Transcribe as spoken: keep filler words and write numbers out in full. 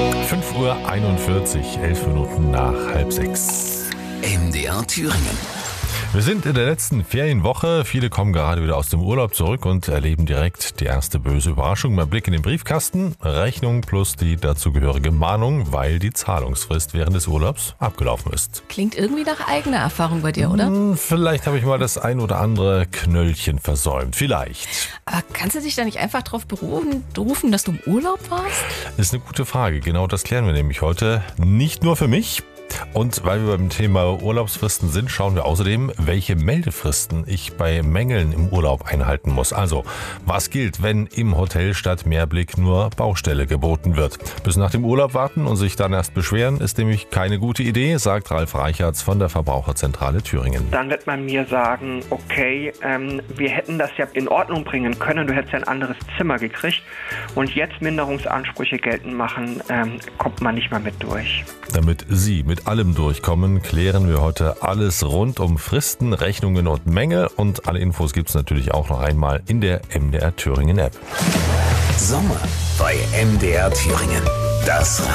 fünf Uhr einundvierzig, elf Minuten nach halb sechs. M D R Thüringen. Wir sind in der letzten Ferienwoche. Viele kommen gerade wieder aus dem Urlaub zurück und erleben direkt die erste böse Überraschung. Mal Blick in den Briefkasten, Rechnung plus die dazugehörige Mahnung, weil die Zahlungsfrist während des Urlaubs abgelaufen ist. Klingt irgendwie nach eigener Erfahrung bei dir, oder? Hm, vielleicht habe ich mal das ein oder andere Knöllchen versäumt. Vielleicht. Aber kannst du dich da nicht einfach drauf berufen, berufen, dass du im Urlaub warst? Das ist eine gute Frage. Genau das klären wir nämlich heute. Nicht nur für mich. Und weil wir beim Thema Urlaubsfristen sind, schauen wir außerdem, welche Meldefristen ich bei Mängeln im Urlaub einhalten muss. Also, was gilt, wenn im Hotel statt Mehrblick nur Baustelle geboten wird? Bis nach dem Urlaub warten und sich dann erst beschweren, ist nämlich keine gute Idee, sagt Ralf Reichertz von der Verbraucherzentrale Thüringen. Dann wird man mir sagen, okay, ähm, wir hätten das ja in Ordnung bringen können, du hättest ja ein anderes Zimmer gekriegt und jetzt Minderungsansprüche geltend machen, ähm, kommt man nicht mal mit durch. Damit Sie mit allem durchkommen, klären wir heute alles rund um Fristen, Rechnungen und Mängel. Und alle Infos gibt es natürlich auch noch einmal in der M D R Thüringen App. Sommer bei M D R Thüringen. Das